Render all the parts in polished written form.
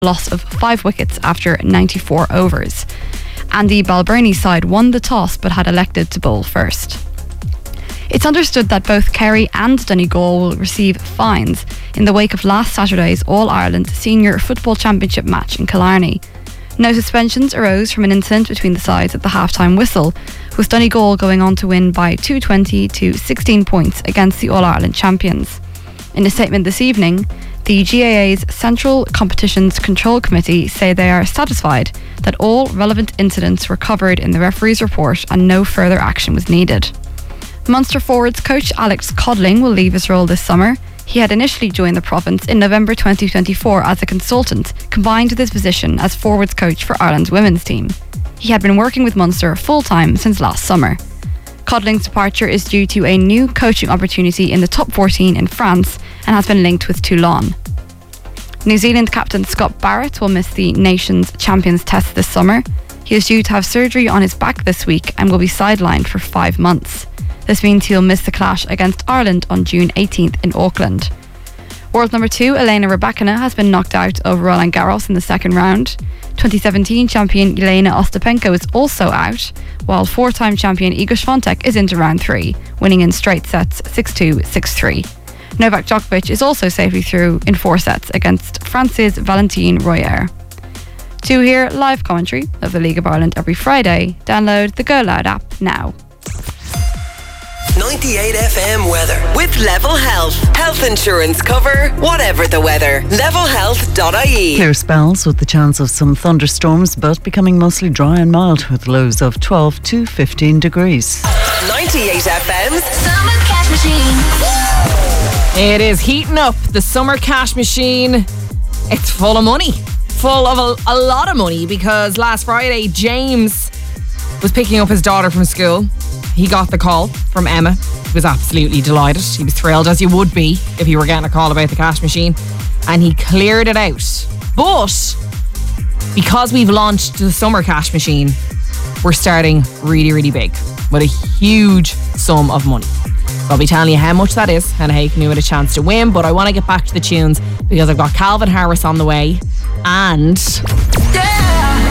loss of 5 wickets after 94 overs. And the Balbirnie side won the toss but had elected to bowl first. It's understood that both Kerry and Donegal will receive fines in the wake of last Saturday's All-Ireland Senior Football Championship match in Killarney. No suspensions arose from an incident between the sides at the half-time whistle, with Donegal going on to win by 220 to 16 points against the All-Ireland champions. In a statement this evening, the GAA's Central Competitions Control Committee say they are satisfied that all relevant incidents were covered in the referee's report and no further action was needed. Munster forwards coach Alex Codling will leave his role this summer. He had initially joined the province in November 2024 as a consultant, combined with his position as forwards coach for Ireland's women's team. He had been working with Munster full-time since last summer. Codling's departure is due to a new coaching opportunity in the top 14 in France and has been linked with Toulon. New Zealand captain Scott Barrett will miss the Nations Champions Test this summer. He is due to have surgery on his back this week and will be sidelined for 5 months. This means he'll miss the clash against Ireland on June 18th in Auckland. World number 2 Elena Rybakina has been knocked out of Roland Garros in the second round. 2017 champion Elena Ostapenko is also out, while 4-time champion Iga Swiatek is into round 3, winning in straight sets 6-2, 6-3. Novak Djokovic is also safely through in 4 sets against France's Valentine Royer. To hear live commentary of the League of Ireland every Friday, download the Go Loud app now. 98 FM weather with Level Health. Health insurance cover, whatever the weather. Levelhealth.ie. Clear spells with the chance of some thunderstorms, but becoming mostly dry and mild with lows of 12 to 15 degrees. 98 FM's Summer Cash Machine. It is heating up. The Summer Cash Machine. It's full of money. Full of a lot of money, because last Friday James was picking up his daughter from school. He got the call from Emma. He was absolutely delighted. He was thrilled, as you would be if you were getting a call about the cash machine. And he cleared it out. But because we've launched the Summer Cash Machine, we're starting really, really big with a huge sum of money. So I'll be telling you how much that is and how you can give it a chance to win. But I want to get back to the tunes because I've got Calvin Harris on the way. And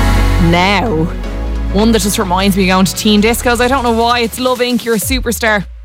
now, one that just reminds me of going to teen discos. I don't know why. It's Love Inc., You're a Superstar.